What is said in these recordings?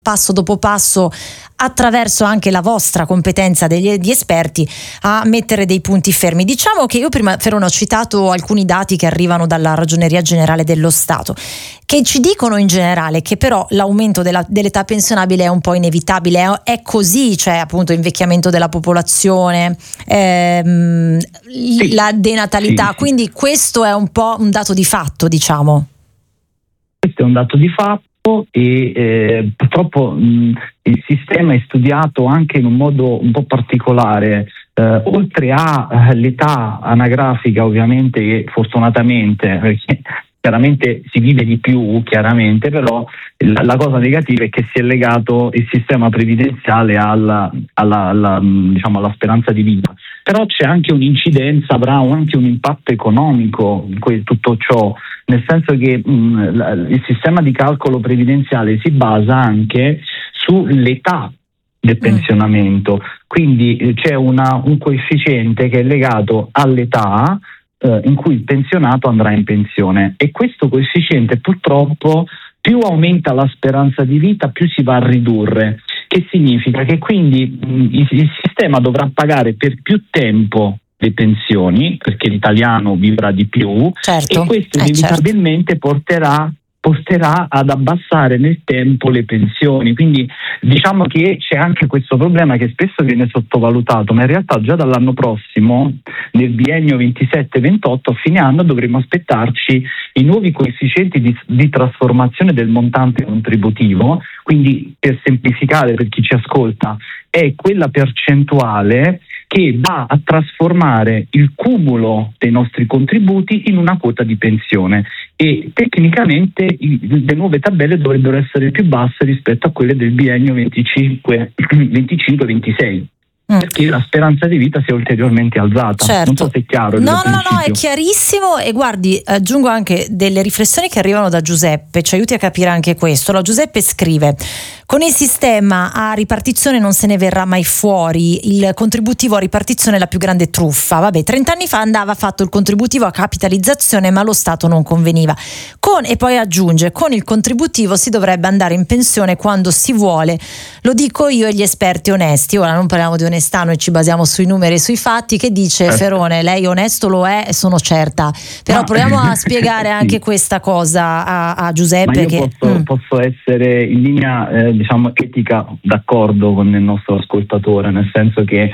passo dopo passo, attraverso anche la vostra competenza di esperti, a mettere dei punti fermi. Diciamo che io prima, Ferone, ho citato alcuni dati che arrivano dalla Ragioneria Generale dello Stato, che ci dicono in generale che però l'aumento dell'età pensionabile è un po' inevitabile, è così, cioè appunto invecchiamento della popolazione, la denatalità, quindi questo è un po' un dato di fatto, diciamo. Questo è un dato di fatto. E purtroppo il sistema è studiato anche in un modo un po' particolare, oltre all'età anagrafica, ovviamente, che fortunatamente, perché chiaramente si vive di più, chiaramente, però la cosa negativa è che si è legato il sistema previdenziale alla speranza di vita. Però c'è anche un'incidenza, avrà anche un impatto economico tutto ciò, nel senso che il sistema di calcolo previdenziale si basa anche sull'età del pensionamento, quindi c'è un coefficiente che è legato all'età in cui il pensionato andrà in pensione, e questo coefficiente purtroppo più aumenta la speranza di vita più si va a ridurre, che significa che quindi il sistema dovrà pagare per più tempo le pensioni, perché l'italiano vivrà di più, certo, e questo inevitabilmente porterà ad abbassare nel tempo le pensioni. Quindi diciamo che c'è anche questo problema che spesso viene sottovalutato, ma in realtà già dall'anno prossimo, nel biennio 27-28, a fine anno dovremo aspettarci i nuovi coefficienti di trasformazione del montante contributivo. Quindi, per semplificare per chi ci ascolta, è quella percentuale che va a trasformare il cumulo dei nostri contributi in una quota di pensione, e tecnicamente le nuove tabelle dovrebbero essere più basse rispetto a quelle del biennio 25-26. Perché la speranza di vita si è ulteriormente alzata. Certo. Non so se è chiaro. No, è chiarissimo. E guardi, aggiungo anche delle riflessioni che arrivano da Giuseppe, ci aiuti a capire anche questo. Allora, Giuseppe scrive: con il sistema a ripartizione non se ne verrà mai fuori, il contributivo a ripartizione è la più grande truffa. Vabbè, 30 anni fa andava fatto il contributivo a capitalizzazione, ma lo Stato non conveniva. E poi aggiunge: con il contributivo si dovrebbe andare in pensione quando si vuole, lo dico io e gli esperti onesti. Ora non parliamo di onestà, noi ci basiamo sui numeri e sui fatti. Che dice Ferone? Lei onesto lo è, sono certa, però proviamo a spiegare anche questa cosa a Giuseppe. Ma io posso essere in linea etica d'accordo con il nostro ascoltatore, nel senso che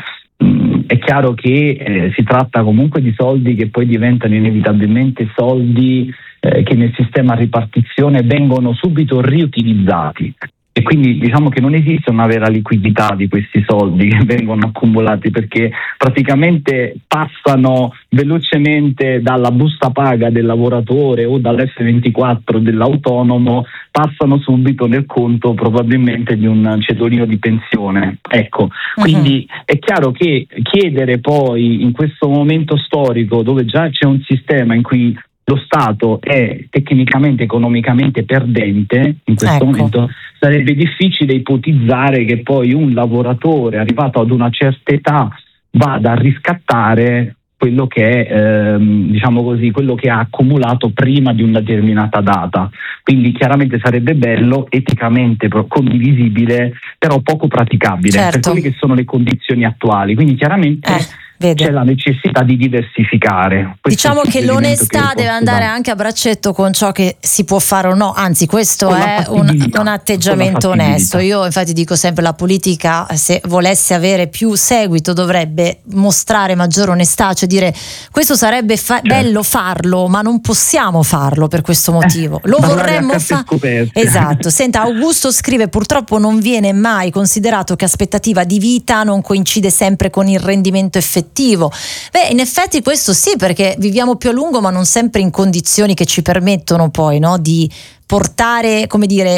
è chiaro che si tratta comunque di soldi che poi diventano inevitabilmente soldi che nel sistema a ripartizione vengono subito riutilizzati. E quindi diciamo che non esiste una vera liquidità di questi soldi che vengono accumulati, perché praticamente passano velocemente dalla busta paga del lavoratore o dall'F24 dell'autonomo, passano subito nel conto probabilmente di un cedolino di pensione. Ecco, quindi è chiaro che chiedere poi in questo momento storico, dove già c'è un sistema in cui lo Stato è tecnicamente, economicamente perdente, in questo momento sarebbe difficile ipotizzare che poi un lavoratore arrivato ad una certa età vada a riscattare quello che è, quello che ha accumulato prima di una determinata data. Quindi chiaramente sarebbe bello, eticamente condivisibile, però poco praticabile per quelle che sono le condizioni attuali. Quindi chiaramente c'è la necessità di diversificare. Diciamo che l'onestà deve andare anche a braccetto con ciò che si può fare o no, anzi questo è un atteggiamento onesto. Io infatti dico sempre, la politica, se volesse avere più seguito, dovrebbe mostrare maggiore onestà, cioè dire questo sarebbe bello farlo, ma non possiamo farlo per questo motivo, lo vorremmo fare. Esatto. Senta, Augusto scrive: purtroppo non viene mai considerato che aspettativa di vita non coincide sempre con il rendimento effettivo. Beh, in effetti questo sì, perché viviamo più a lungo, ma non sempre in condizioni che ci permettono poi di portare,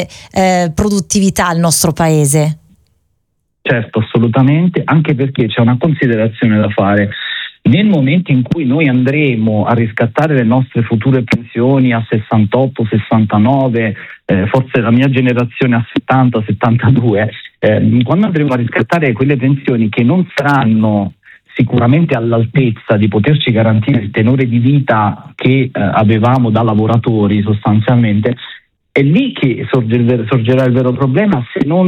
produttività al nostro paese. Certo, assolutamente, anche perché c'è una considerazione da fare. Nel momento in cui noi andremo a riscattare le nostre future pensioni a 68, 69, forse la mia generazione a 70, 72, quando andremo a riscattare quelle pensioni che non saranno sicuramente all'altezza di poterci garantire il tenore di vita che avevamo da lavoratori sostanzialmente, è lì che sorgerà il vero problema, se non